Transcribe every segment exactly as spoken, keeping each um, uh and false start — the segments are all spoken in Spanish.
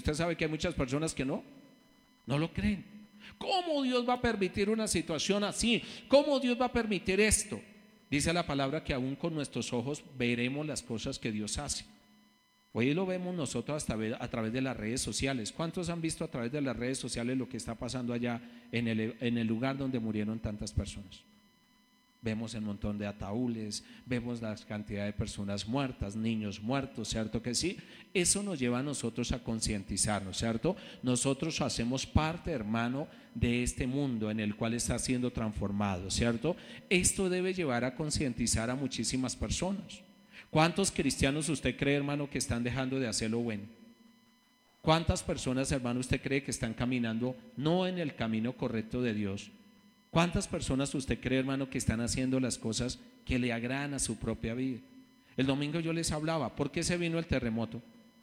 Usted sabe que hay muchas personas que no, no lo creen. ¿Cómo Dios va a permitir una situación así? ¿Cómo Dios va a permitir esto? Dice la palabra que aún con nuestros ojos veremos las cosas que Dios hace. Hoy lo vemos nosotros hasta a través de las redes sociales. ¿Cuántos han visto a través de las redes sociales lo que está pasando allá en el, en el lugar donde murieron tantas personas? Vemos el montón de ataúdes, vemos la cantidad de personas muertas, niños muertos, ¿cierto que sí? Eso nos lleva a nosotros a concientizarnos, ¿cierto? Nosotros hacemos parte, hermano, de este mundo en el cual está siendo transformado, ¿cierto? Esto debe llevar a concientizar a muchísimas personas. ¿Cuántos cristianos usted cree, hermano, que están dejando de hacer lo bueno? ¿Cuántas personas, hermano, usted cree que están caminando no en el camino correcto de Dios? ¿Cuántas personas usted cree, hermano, que están haciendo las cosas que le agradan a su propia vida? El domingo yo les hablaba, ¿por qué se vino el terremoto?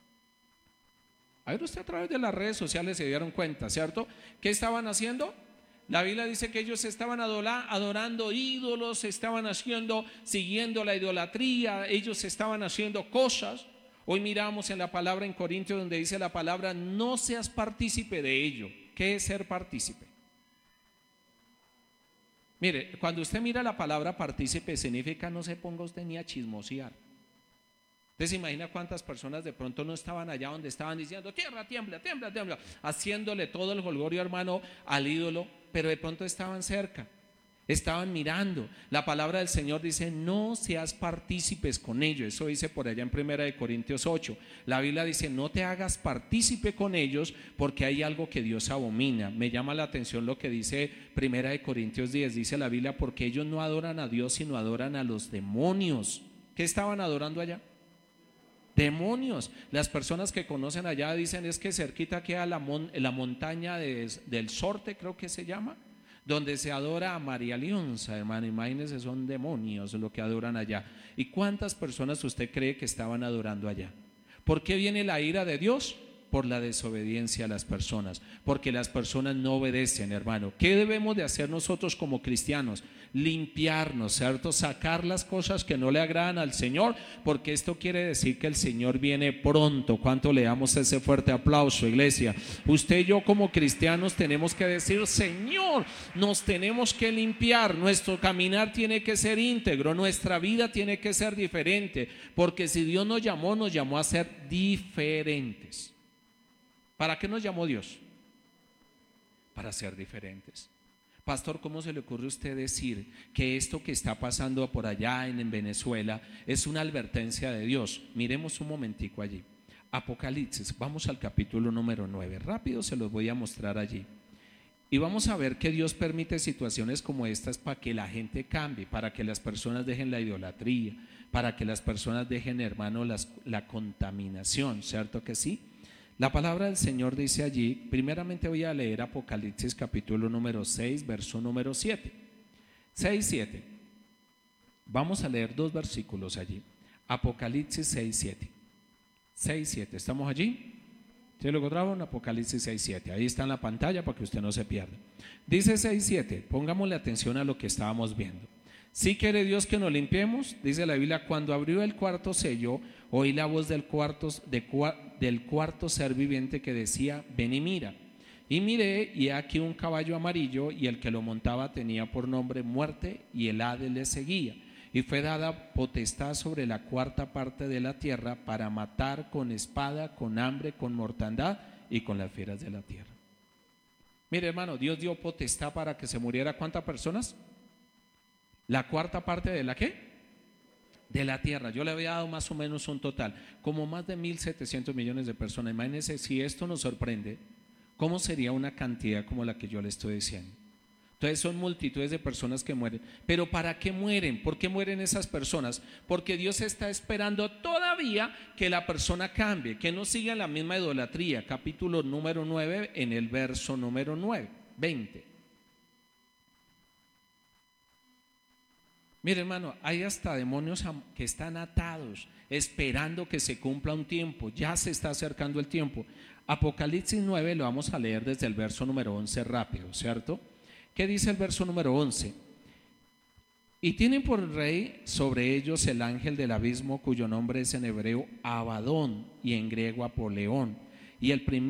A ver, usted a través de las redes sociales se dieron cuenta, ¿cierto? ¿Qué estaban haciendo? La Biblia dice que ellos estaban adorando ídolos, estaban haciendo, siguiendo la idolatría, ellos estaban haciendo cosas. Hoy miramos en la palabra en Corintios donde dice la palabra, no seas partícipe de ello. ¿Qué es ser partícipe? Mire, cuando usted mira la palabra partícipe significa no se ponga usted ni a chismosear. ¿Usted se imagina cuántas personas de pronto no estaban allá donde estaban diciendo tierra, tiembla, tiembla, tiembla, haciéndole todo el jolgorio, hermano, al ídolo, pero de pronto estaban cerca, estaban mirando? La palabra del Señor dice no seas partícipes con ellos. Eso dice por allá en primera de Corintios ocho. La Biblia dice no te hagas partícipe con ellos porque hay algo que Dios abomina. Me llama la atención lo que dice primera de Corintios diez. Dice la Biblia porque ellos no adoran a Dios sino adoran a los demonios. ¿Qué estaban adorando allá? Demonios. Las personas que conocen allá dicen es que cerquita queda la, mon, la montaña de, del Sorte, creo que se llama, donde se adora a María Leonza, hermano. Imagínense, son demonios lo que adoran allá. ¿Y cuántas personas usted cree que estaban adorando allá? ¿Por qué viene la ira de Dios? Por la desobediencia a las personas, porque las personas no obedecen, hermano. ¿Qué debemos de hacer nosotros como cristianos? Limpiarnos, ¿cierto? Sacar las cosas que no le agradan al Señor, porque esto quiere decir que el Señor viene pronto. ¿Cuánto le damos ese fuerte aplauso, iglesia? Usted y yo como cristianos tenemos que decir, Señor, nos tenemos que limpiar, nuestro caminar tiene que ser íntegro, nuestra vida tiene que ser diferente, porque si Dios nos llamó, nos llamó a ser diferentes. ¿Para qué nos llamó Dios? Para ser diferentes. Pastor, ¿cómo se le ocurre a usted decir que esto que está pasando por allá en, en Venezuela es una advertencia de Dios? Miremos un momentico allí. Apocalipsis, vamos al capítulo número nueve. Rápido se los voy a mostrar allí. Y vamos a ver que Dios permite situaciones como estas para que la gente cambie, para que las personas dejen la idolatría, para que las personas dejen, hermano, las, la contaminación, ¿cierto que sí? La palabra del Señor dice allí, primeramente voy a leer Apocalipsis capítulo número seis, verso número siete. seis, siete. Vamos a leer dos versículos allí. Apocalipsis seis, siete. seis, siete. ¿Estamos allí? ¿Sí lo encontraron? Apocalipsis seis, siete. Ahí está en la pantalla para que usted no se pierda. Dice seis, siete. Pongámosle atención a lo que estábamos viendo. Si quiere Dios que nos limpiemos, dice la Biblia, cuando abrió el cuarto sello, oí la voz del cuarto, de, del cuarto ser viviente que decía, ven y mira. Y miré, y aquí un caballo amarillo, y el que lo montaba tenía por nombre Muerte, y el Hades le seguía. Y fue dada potestad sobre la cuarta parte de la tierra para matar con espada, con hambre, con mortandad y con las fieras de la tierra. Mire, hermano, Dios dio potestad para que se muriera ¿cuántas personas? La cuarta parte de la ¿qué? De la tierra. Yo le había dado más o menos un total, como más de mil setecientos millones de personas. Imagínense, si esto nos sorprende, ¿cómo sería una cantidad como la que yo le estoy diciendo? Entonces son multitudes de personas que mueren. ¿Pero para qué mueren? ¿Por qué mueren esas personas? Porque Dios está esperando todavía que la persona cambie, que no siga en la misma idolatría. Capítulo número nueve, en el verso número nueve, veinte. Mire, hermano, hay hasta demonios que están atados, esperando que se cumpla un tiempo. Ya se está acercando el tiempo. Apocalipsis nueve lo vamos a leer desde el verso número once rápido, ¿cierto? ¿Qué dice el verso número once? Y tienen por rey sobre ellos el ángel del abismo, cuyo nombre es en hebreo Abadón y en griego Apoleón. Y el primer